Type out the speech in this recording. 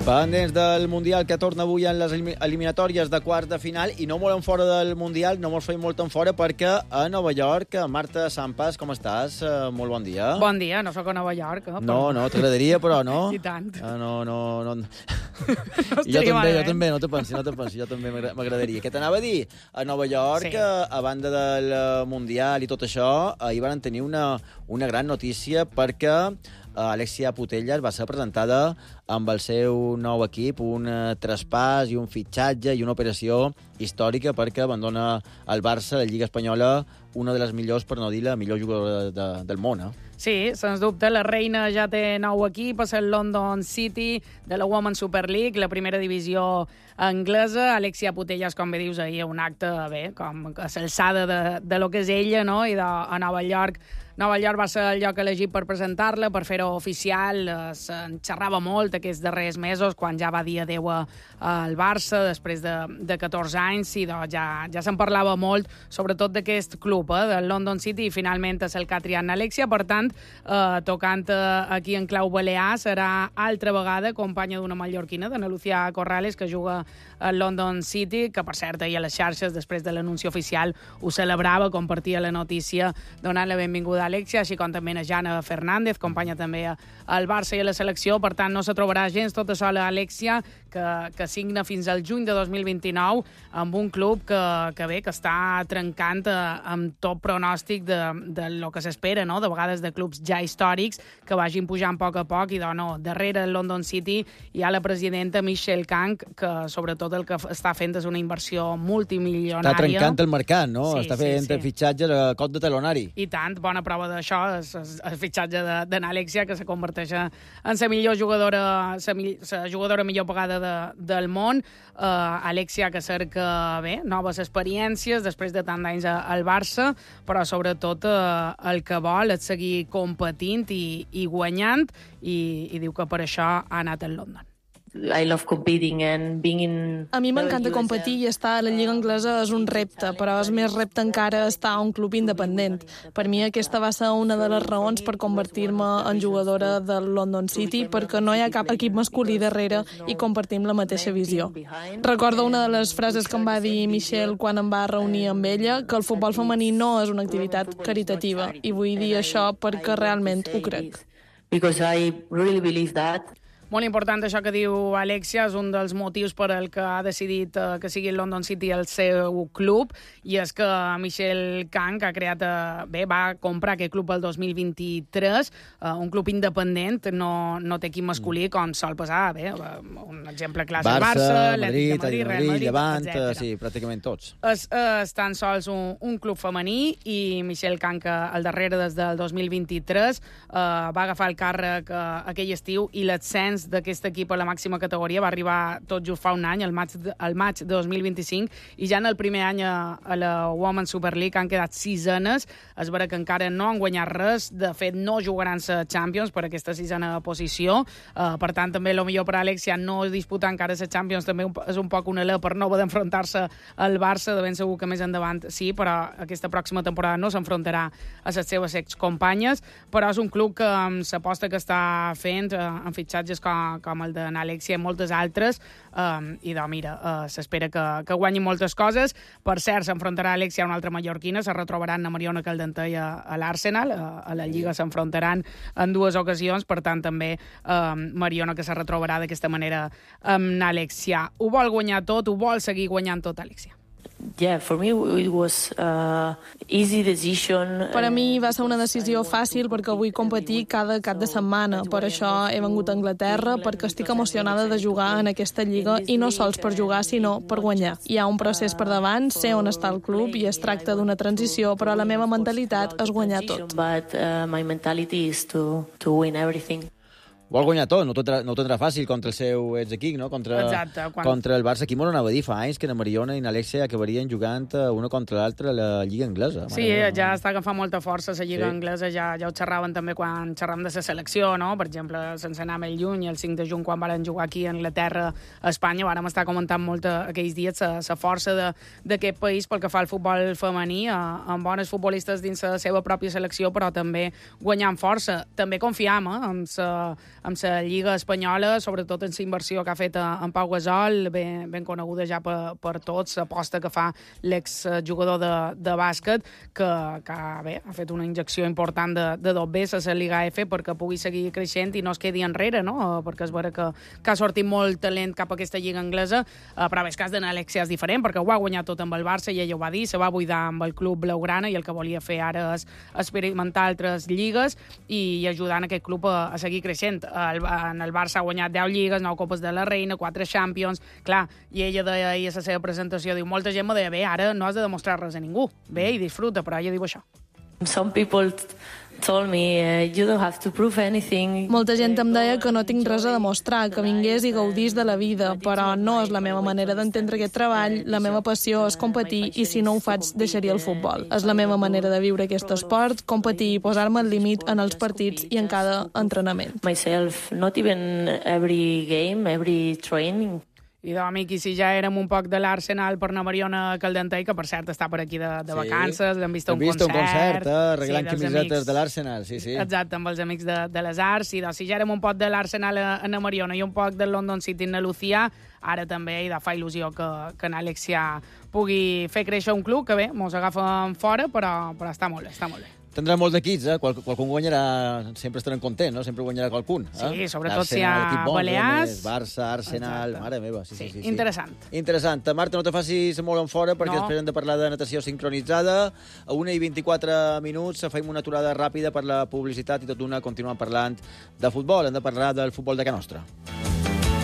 Pendents del Mundial que torna avui en les eliminatòries de quarts de final i no molt fora del Mundial, no molt feim molt en fora perquè a Nova York, Marta Sampas, com estàs? Molt bon dia. Bon dia, no sóc a Nova York. No, t'agradaria, però no. I tant. No. Jo també, no te pensi, jo també m'agradaria. Què t'anava a dir? A Nova York, sí. A banda del Mundial i tot això, ahir van tenir una gran notícia perquè Alexia Putellas va ser presentada amb el seu nou equip, un traspàs i un fitxatge i una operació històrica perquè abandona el Barça, la Lliga Espanyola, una de les millors, per no dir la millor jugadora del món. Sí, sens dubte, la reina ja té nou equip, és el London City de la Women's Super League, la primera divisió anglesa. Alexia Putellas, com bé dius, ahir un acte, com a l'alçada de lo que és ella, no? I a Nova York. Nova York va ser el lloc elegit per presentar-la, per fer-ho oficial. Se'n xerrava molt aquests darrers mesos, quan ja va dir adeu al Barça, després de 14 anys, i ja se'n parlava molt, sobretot d'aquest club, del London City, i finalment és el que ha triat Alexia. Per tant, tocant aquí en clau balear, serà altra vegada companya d'una mallorquina, d'Ana Lucía Corrales, que juga al London City, que per cert ahir a les xarxes, després de l'anunci oficial, ho celebrava, compartia la notícia donant la benvinguda a Alexia, així com també a Jana Fernández, companya també al Barça i a la selecció. Per tant, no se trobarà gens tota sola Alexia, que signa fins al juny de 2029 amb un club que està trencant amb tot pronòstic de lo que s'espera, no? De vegades de clubs ja històrics que vagin pujant a poc, i darrere el London City hi ha la presidenta Michelle Kang, que sobretot el que està fent és una inversió multimilionària. Està trencant el mercat, no? Sí, està fent fitxatges a cop de talonari. I tant, bona prova d'això és el fitxatge d'Alexia, que se converteix en la millor jugadora, la jugadora millor pagada del món. Alexia, que cerca noves experiències després de tant d'anys al Barça, però sobretot el que vol és seguir competint i guanyant, i diu que per això ha anat al London. I love competing and being in... A mi m'encanta competir i estar a la Lliga Anglesa és un repte, però és més repte encara estar a un club independent. Per mi aquesta va ser una de les raons per convertir-me en jugadora del London City, perquè no hi ha cap equip masculí darrere i compartim la mateixa visió. Recordo una de les frases que em va dir Michelle quan em va reunir amb ella, que el futbol femení no és una activitat caritativa, i vull dir això perquè realment ho crec. Because I really believe that. Molt important això que diu Alexia, és un dels motius per el que ha decidit que sigui el London City el seu club, i és que Michelle Kang ha creat, va comprar aquest club el 2023, un club independent, no té equip masculí, com sol passar, un exemple clàssic, Barça, Madrid, Real Madrid, Llevant, etc. sí, pràcticament tots. És tan sols un club femení, i Michelle Kang, al darrere des del 2023, va agafar el càrrec aquell estiu, i l'ascens d'aquest equip a la màxima categoria va arribar tot just fa un any, al maig de 2025, i ja en el primer any a la Women's Super League han quedat 6enes. És vera que encara no han guanyat res, de fet no jugaran la Champions per aquesta 6a posició, per tant també el millor per Alexia no disputar encara la Champions també és un poc una alè per no haver d'enfrontar-se al Barça, de ben segur que més endavant sí, però aquesta pròxima temporada no s'enfrontarà a les seves excompanyes, però és un club que amb l'aposta que està fent en fitxatges com el d'Alexia i moltes altres, i s'espera que guanyi moltes coses. Per cert, s'enfrontarà Alexia a una altra mallorquina, se retrobaran a Mariona Caldentey a l'Arsenal, a la Lliga s'enfrontaran en 2 ocasions, per tant també Mariona que se retrobarà d'aquesta manera amb Alexia. Ho vol guanyar tot, ho vol seguir guanyant tot, Alexia. Yeah, for me it was easy decision. Per a mi va ser una decisió fàcil perquè vull competir cada cap de setmana. Per això he vengut a Anglaterra, perquè estic emocionada de jugar en aquesta lliga, i no sols per jugar, sinó per guanyar. Hi ha un procés per davant, sé on està el club i es tracta d'una transició, però la meva mentalitat és guanyar tot. But my mentality is to win everything. Vol guanyar tot, no ho tindrà fàcil contra el seu exequip, no? Exacte. Contra el Barça. Aquí m'ho anava a dir fa anys que na Mariona i na Alexia acabarien jugant una contra l'altra a la Lliga Anglesa. Sí, ja està agafant molta força la Lliga Anglesa, ja ho xerraven també quan xerràvem de la selecció, no? Per exemple, sense anar més lluny, el 5 de juny, quan van jugar aquí a Anglaterra, a Espanya, vàrem estar comentant molt aquells dies la força d'aquest país pel que fa al futbol femení, amb bones futbolistes dins la seva pròpia selecció, però també guanyant força. També confiam en amb la Lliga Espanyola, sobretot en la inversió que ha fet en Pau Gasol, ben coneguda ja per tots, l'aposta que fa l'exjugador de bàsquet, que ha fet una injecció important de 2 veces a la Liga F perquè pugui seguir creixent i no es quedi enrere, no? Perquè és vera que ha sortit molt talent cap a aquesta Lliga anglesa, però el cas d'Alexia és diferent, perquè ho ha guanyat tot amb el Barça, i ella ho va dir, se va buidar amb el club blaugrana, i el que volia fer ara és experimentar altres lligues i ajudar en aquest club a seguir creixent. En el Barça ha guanyat 10 lligues, 9 Copes de la Reina, 4 Champions, clar, i ella deia ahir a la seva presentació, diu, molta gent me deia, bé, ara no has de demostrar res a ningú, bé, i disfruta, però ella diu això. Some people told me, you don't have to prove anything. Molta gent em deia que no tinc res a demostrar, que vingués i gaudís de la vida, però no és la meva manera d'entendre aquest treball, la meva passió és competir i si no ho faig deixaria el futbol. És la meva manera de viure aquest esport, competir i posar-me al límit en els partits i en cada entrenament. Myself, not even every game, every training. I Dominic, i si ja érem un poc de l'Arsenal per anar a Mariona Caldentei, que per cert està per aquí de vacances, l'hem vist a un concert. Arreglant camisetes de l'Arsenal, sí. Exacte, amb els amics de les Arts. I si ja érem un poc de l'Arsenal a Mariona i un poc del London City en Lucia, ara també fa il·lusió que Alexia pugui fer créixer un club, que bé, mos agafen fora, però està molt bé, està molt bé. Tindrà molts equips, qualcun guanyarà, sempre estarem contents, no? Sempre guanyarà qualcun. Sí, sobretot si hi ha Balears. Barça, Arsenal, mare meva. Sí, interessant. Interessant. Marta, no te facis molt en fora, perquè després hem de parlar de natació sincronitzada. A 1:24 minuts fem una aturada ràpida per la publicitat i tot d'una continuem parlant de futbol. Hem de parlar del futbol de Can Nostra.